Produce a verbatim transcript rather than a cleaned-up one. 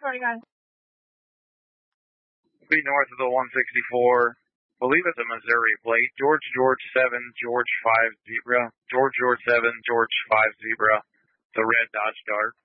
Sorry, guys. Be north of the one sixty-four. Believe it's a Missouri plate. George George seven, George five zebra. George George seven, George five zebra. The red Dodge Dart.